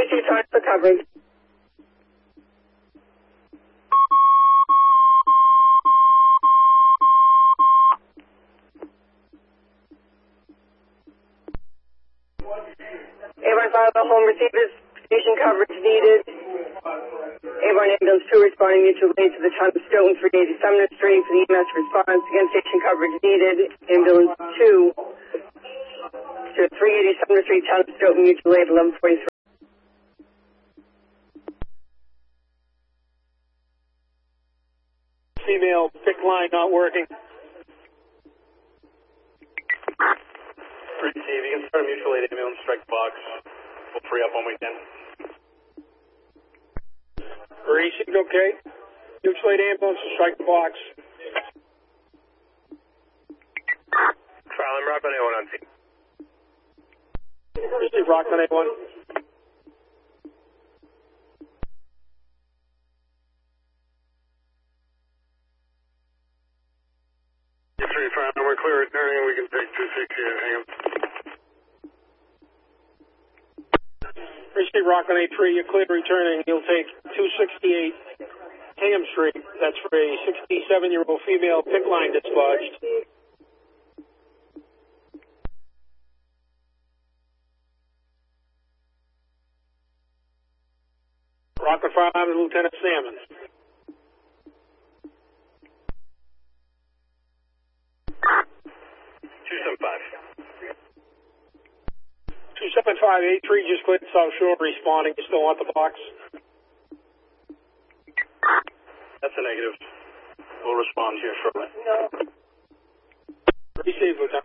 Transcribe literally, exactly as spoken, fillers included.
received time for coverage. Avon five, home receivers, station coverage needed. Avon Ambulance two responding mutual aid to the town of Stoughton, three eighty Sumner Street for the E M S response. Again, station coverage needed. Ambulance two to three eighty Sumner Street, town of Stoughton, mutual aid eleven forty-three. Female pick line not working. Receive. You can start a mutual aid ambulance, strike the box. We'll free up when we can. Received okay. Mutual aid ambulance to strike the box. Trial, I'm Rockland A one on scene. Received Rockland A one. three five, we're clear returning, we can take two sixty and hang him. Received Rockland A three, you're clear returning. You'll take two sixty-eight Hingham Street. That's for a sixty-seven-year-old female pick line dislodged. Rockland five and Lieutenant Salmon. two seven five. two seven five eight three just cleared South Shore, responding. You still want the box? That's a negative. We'll respond here shortly. Receive, Lieutenant.